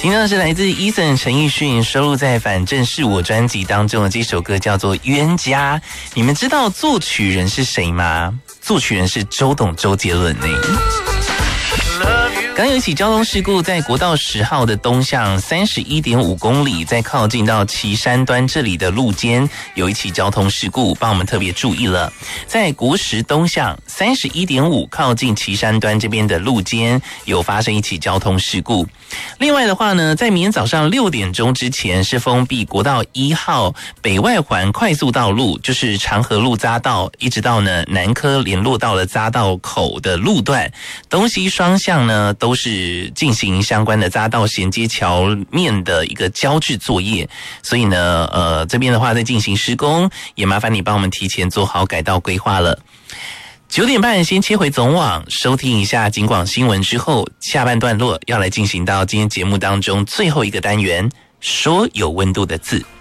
听到的是来自 Eason 陈奕迅收录在《反正是我》专辑当中的这首歌，叫做《冤家》。你们知道作曲人是谁吗？作曲人是周杰伦呢。刚有一起交通事故，在国道10号的东向31.5公里，在靠近到旗山端这里的路肩有一起交通事故，帮我们特别注意了。在国10东向31.5靠近旗山端这边的路肩有发生一起交通事故。另外的话呢，在明天早上6点钟之前是封闭国道1号北外环快速道路，就是长河路匝道一直到呢南科联络道的匝道口的路段，东西双向呢都是进行相关的匝道衔接桥面的一个交织作业，所以呢这边的话在进行施工，也麻烦你帮我们提前做好改道规划了。9点半先切回总网收听一下警广新闻之后，下半段落要来进行到今天节目当中最后一个单元，说有温度的字。